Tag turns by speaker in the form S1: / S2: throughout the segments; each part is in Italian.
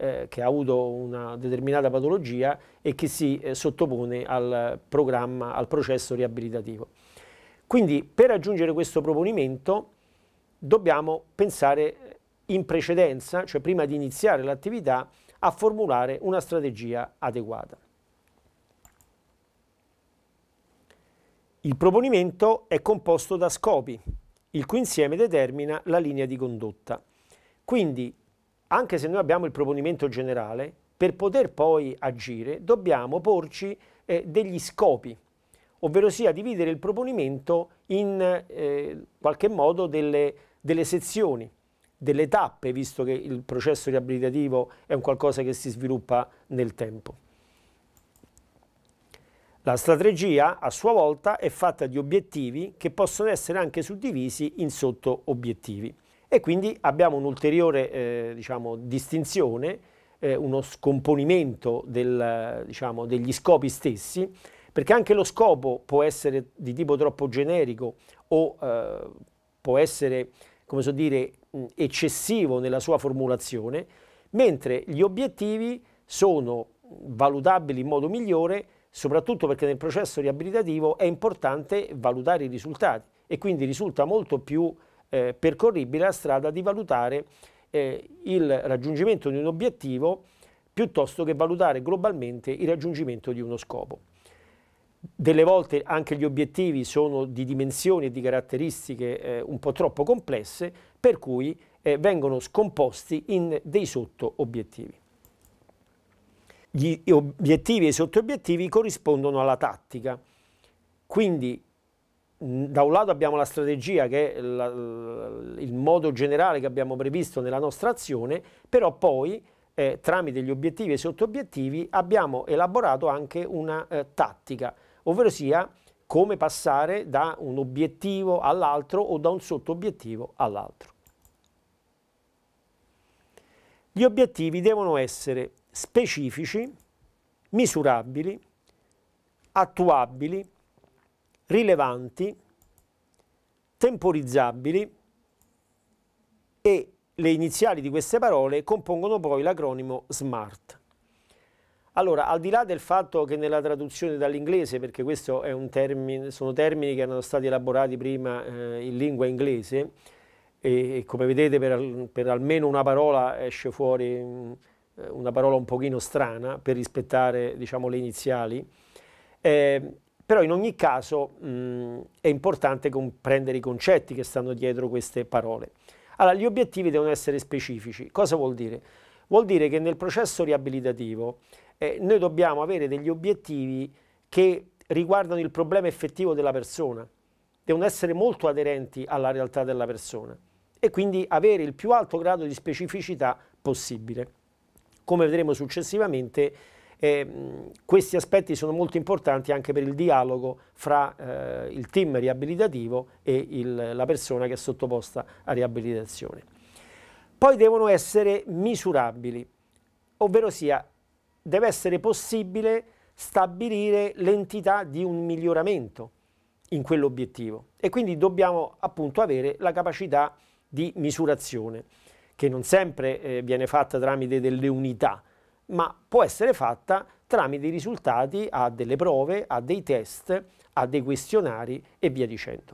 S1: che ha avuto una determinata patologia e che si sottopone al programma, al processo riabilitativo. Quindi per raggiungere questo proponimento dobbiamo pensare in precedenza, cioè prima di iniziare l'attività, a formulare una strategia adeguata. Il proponimento è composto da scopi, il cui insieme determina la linea di condotta. Quindi, anche se noi abbiamo il proponimento generale, per poter poi agire dobbiamo porci degli scopi, ovvero sia dividere il proponimento in qualche modo delle sezioni, delle tappe, visto che il processo riabilitativo è un qualcosa che si sviluppa nel tempo. La strategia, a sua volta, è fatta di obiettivi che possono essere anche suddivisi in sotto-obiettivi. E quindi abbiamo un'ulteriore distinzione, uno scomponimento degli scopi stessi, perché anche lo scopo può essere di tipo troppo generico o può essere, come so dire, eccessivo nella sua formulazione, mentre gli obiettivi sono valutabili in modo migliore, soprattutto perché nel processo riabilitativo è importante valutare i risultati e quindi risulta molto più percorribile la strada di valutare il raggiungimento di un obiettivo piuttosto che valutare globalmente il raggiungimento di uno scopo. Delle volte anche gli obiettivi sono di dimensioni e di caratteristiche un po' troppo complesse, per cui vengono scomposti in dei sotto-obiettivi. Gli obiettivi e i sotto-obiettivi corrispondono alla tattica, quindi da un lato abbiamo la strategia che è il modo generale che abbiamo previsto nella nostra azione, però poi tramite gli obiettivi e i sotto-obiettivi abbiamo elaborato anche una tattica, ovvero sia come passare da un obiettivo all'altro o da un sotto-obiettivo all'altro. Gli obiettivi devono essere specifici, misurabili, attuabili, rilevanti, temporizzabili e le iniziali di queste parole compongono poi l'acronimo SMART. Allora, al di là del fatto che nella traduzione dall'inglese, perché questo è un termine, sono termini che erano stati elaborati prima in lingua inglese e come vedete per almeno una parola esce fuori una parola un pochino strana per rispettare, diciamo, le iniziali, però in ogni caso è importante comprendere i concetti che stanno dietro queste parole. Allora, gli obiettivi devono essere specifici. Cosa vuol dire? Vuol dire che nel processo riabilitativo noi dobbiamo avere degli obiettivi che riguardano il problema effettivo della persona, devono essere molto aderenti alla realtà della persona e quindi avere il più alto grado di specificità possibile. Come vedremo successivamente, questi aspetti sono molto importanti anche per il dialogo fra il team riabilitativo e la persona che è sottoposta a riabilitazione. Poi devono essere misurabili, ovvero sia deve essere possibile stabilire l'entità di un miglioramento in quell'obiettivo e quindi dobbiamo appunto avere la capacità di misurazione, che non sempre viene fatta tramite delle unità, ma può essere fatta tramite i risultati a delle prove, a dei test, a dei questionari e via dicendo.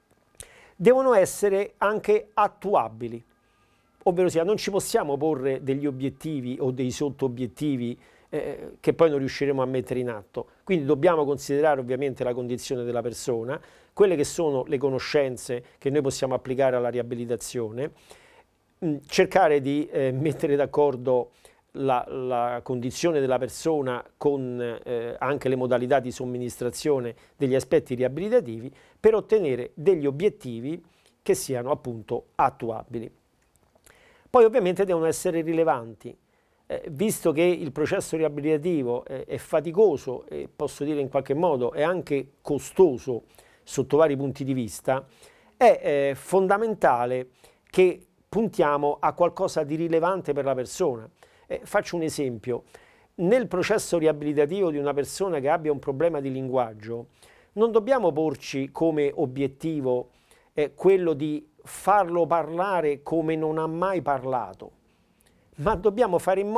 S1: Devono essere anche attuabili, ovvero sia non ci possiamo porre degli obiettivi o dei sotto-obiettivi che poi non riusciremo a mettere in atto. Quindi dobbiamo considerare ovviamente la condizione della persona, quelle che sono le conoscenze che noi possiamo applicare alla riabilitazione, cercare di mettere d'accordo la condizione della persona con anche le modalità di somministrazione degli aspetti riabilitativi per ottenere degli obiettivi che siano appunto attuabili. Poi ovviamente devono essere rilevanti, visto che il processo riabilitativo è faticoso e posso dire in qualche modo è anche costoso sotto vari punti di vista, è fondamentale che puntiamo a qualcosa di rilevante per la persona. Faccio un esempio. Nel processo riabilitativo di una persona che abbia un problema di linguaggio, non dobbiamo porci come obiettivo quello di farlo parlare come non ha mai parlato, ma dobbiamo fare in modo